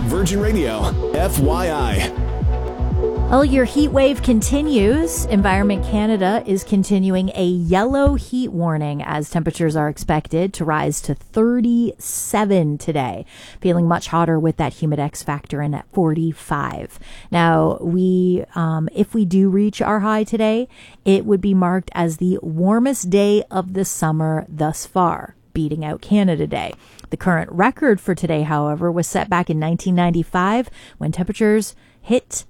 Virgin Radio, FYI. Well, your heat wave continues. Environment Canada is continuing a yellow heat warning as temperatures are expected to rise to 37 today. Feeling much hotter with that humidex factor in at 45. Now, if we do reach our high today, it would be marked as the warmest day of the summer thus far, beating out Canada Day. The current record for today, however, was set back in 1995 when temperatures hit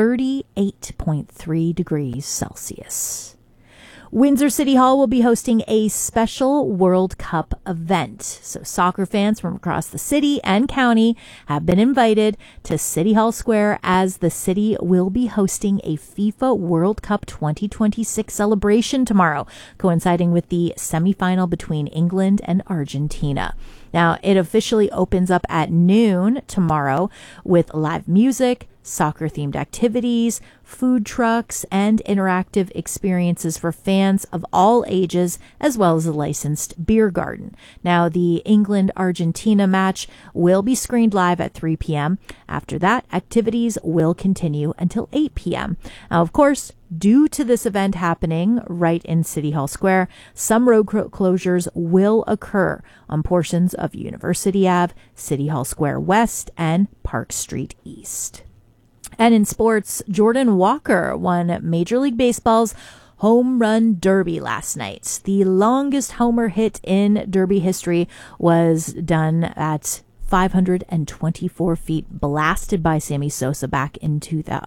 38.3 degrees Celsius. Windsor City Hall will be hosting a special World Cup event. So soccer fans from across the city and county have been invited to City Hall Square as the city will be hosting a FIFA World Cup 2026 celebration tomorrow, coinciding with the semifinal between England and Argentina. Now, it officially opens up at noon tomorrow with live music, soccer-themed activities, food trucks, and interactive experiences for fans of all ages, as well as a licensed beer garden. Now, the England-Argentina match will be screened live at 3 p.m. After that, activities will continue until 8 p.m. Now, of course, due to this event happening right in City Hall Square, some road closures will occur on portions of University Ave, City Hall Square West, and Park Street East. And in sports, Jordan Walker won Major League Baseball's Home Run Derby last night. The longest homer hit in Derby history was done at 524 feet, blasted by Sammy Sosa back in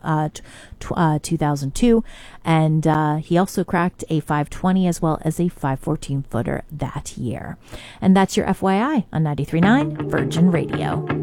2002. And he also cracked a 520 as well as a 514 footer that year. And that's your FYI on 93.9 Virgin Radio.